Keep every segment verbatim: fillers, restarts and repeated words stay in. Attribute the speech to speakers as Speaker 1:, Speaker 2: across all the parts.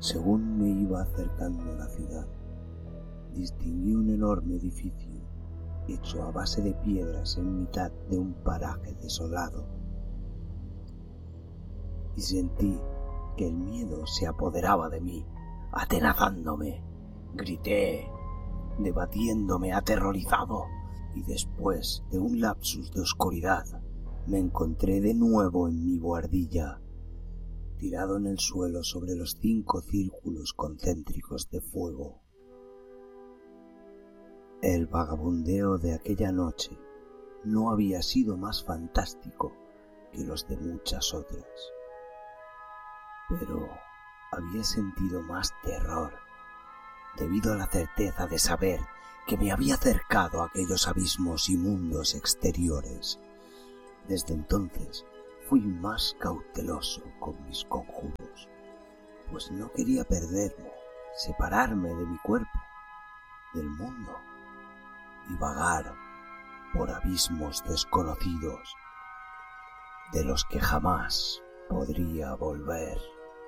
Speaker 1: Según me iba acercando a la ciudad, distinguí un enorme edificio hecho a base de piedras en mitad de un paraje desolado. Y sentí que el miedo se apoderaba de mí, atenazándome. Grité, debatiéndome aterrorizado, y después de un lapsus de oscuridad, me encontré de nuevo en mi buhardilla, tirado en el suelo sobre los cinco círculos concéntricos de fuego. El vagabundeo de aquella noche no había sido más fantástico que los de muchas otras, pero había sentido más terror debido a la certeza de saber que me había acercado a aquellos abismos y mundos exteriores. Desde entonces fui más cauteloso con mis conjuros, pues no quería perderme, separarme de mi cuerpo, del mundo, y vagar por abismos desconocidos de los que jamás podría volver.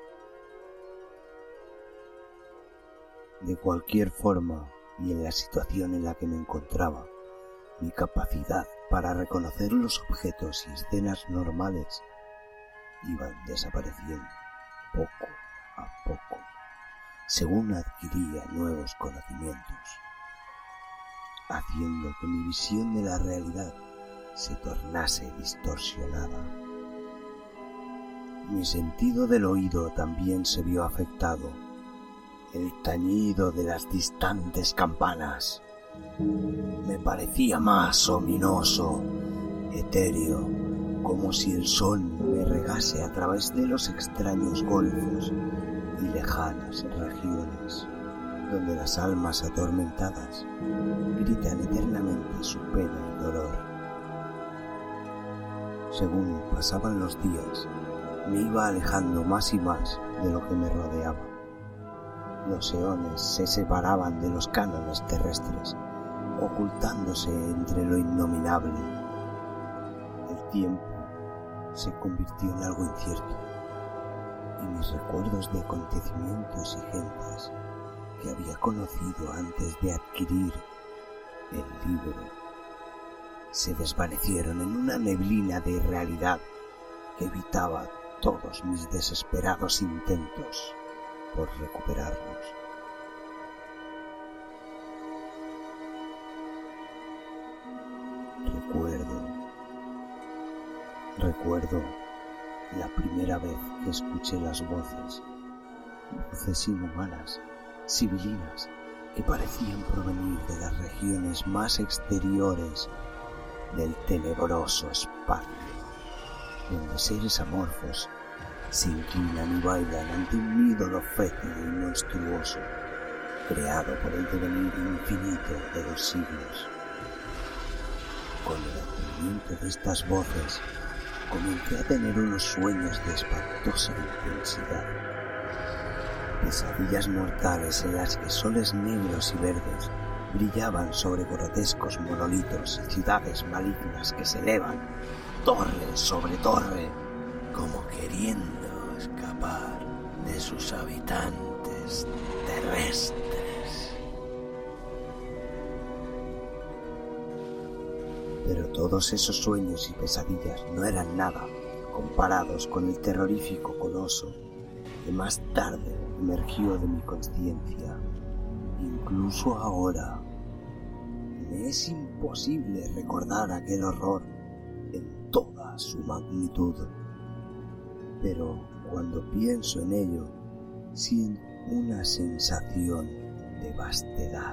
Speaker 1: De cualquier forma, y en la situación en la que me encontraba, mi capacidad para reconocer los objetos y escenas normales iban desapareciendo poco a poco, según adquiría nuevos conocimientos, haciendo que mi visión de la realidad se tornase distorsionada. Mi sentido del oído también se vio afectado. El tañido de las distantes campanas me parecía más ominoso, etéreo, como si el sol me regase a través de los extraños golfos y lejanas regiones, donde las almas atormentadas gritan eternamente su pena y dolor. Según pasaban los días, me iba alejando más y más de lo que me rodeaba. Los eones se separaban de los cánones terrestres, ocultándose entre lo innominable. El tiempo se convirtió en algo incierto, y mis recuerdos de acontecimientos y gentes que había conocido antes de adquirir el libro se desvanecieron en una neblina de irrealidad que evitaba todos mis desesperados intentos por recuperarlos. Recuerdo, recuerdo la primera vez que escuché las voces, voces inhumanas, sibilinas, que parecían provenir de las regiones más exteriores del tenebroso espacio, donde seres amorfos se inclinan y bailan ante un ídolo fétido y monstruoso, creado por el devenir infinito de los siglos. Con el advenimiento de estas voces, comencé a tener unos sueños de espantosa intensidad, pesadillas mortales en las que soles negros y verdes brillaban sobre grotescos monolitos y ciudades malignas que se elevan, torre sobre torre, como queriendo escapar de sus habitantes terrestres. Pero todos esos sueños y pesadillas no eran nada comparados con el terrorífico coloso que más tarde emergió de mi conciencia. Incluso ahora me es imposible recordar aquel horror en toda su magnitud, pero cuando pienso en ello siento una sensación de vastedad,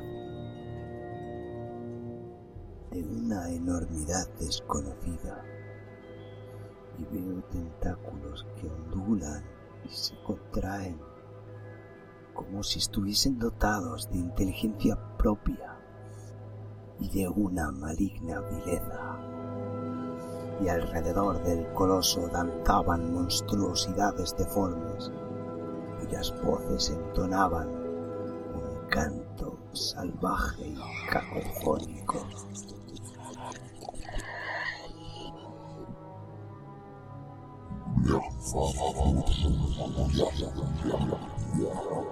Speaker 1: de una enormidad desconocida, y veo tentáculos que ondulan y se contraen como si estuviesen dotados de inteligencia propia y de una maligna vileza. Y alrededor del coloso danzaban monstruosidades deformes, cuyas voces entonaban un canto salvaje y cacofónico.
Speaker 2: Yeah.